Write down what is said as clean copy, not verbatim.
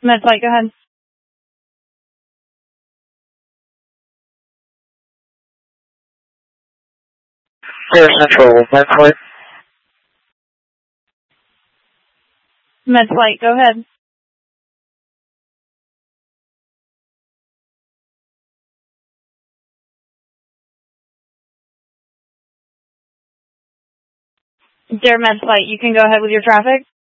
Medflight, go ahead. Air Central, Medflight. Medflight, go ahead. Dear Medflight, you can go ahead with your traffic.